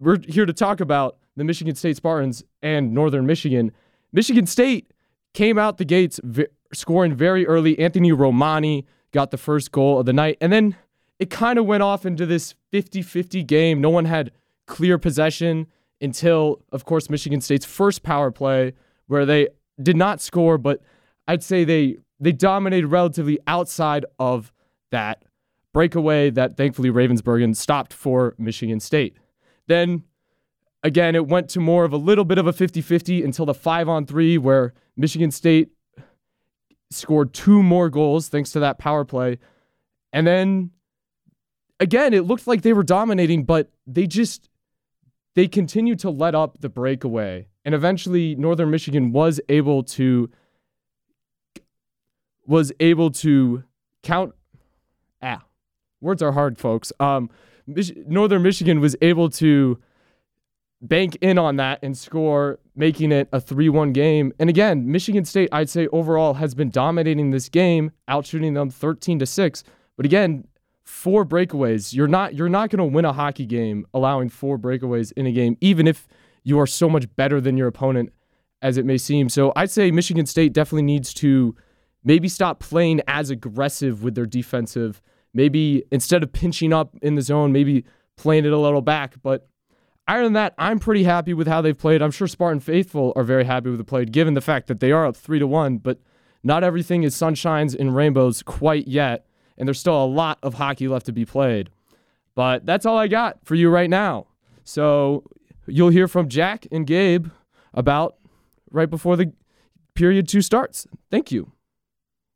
we're here to talk about the Michigan State Spartans and Northern Michigan. Michigan State came out the gates scoring very early. Anthony Romani got the first goal of the night, and then it kind of went off into this 50-50 game. No one had clear possession until, of course, Michigan State's first power play, where they did not score, but I'd say they dominated relatively outside of that breakaway that thankfully Ravensburgen stopped for Michigan State. Then, again, it went to more of a little bit of a 50-50 until the 5-on-3, where Michigan State scored 2 more goals thanks to that power play. And then, again, it looked like they were dominating, but they continued to let up the breakaway. And eventually, Northern Michigan was able to count. Words are hard, folks. Northern Michigan was able to bank in on that and score, making it a 3-1 game. And again, Michigan State, I'd say overall, has been dominating this game, outshooting them 13-6. But again, 4 breakaways. You're not going to win a hockey game allowing 4 breakaways in a game, even if you are so much better than your opponent as it may seem. So I'd say Michigan State definitely needs to maybe stop playing as aggressive with their defensive. Maybe instead of pinching up in the zone, maybe playing it a little back. But other than that, I'm pretty happy with how they've played. I'm sure Spartan faithful are very happy with the play, given the fact that they are up 3-1. But not everything is sunshines and rainbows quite yet, and there's still a lot of hockey left to be played. But that's all I got for you right now. So you'll hear from Jack and Gabe about right before the period 2 starts. Thank you.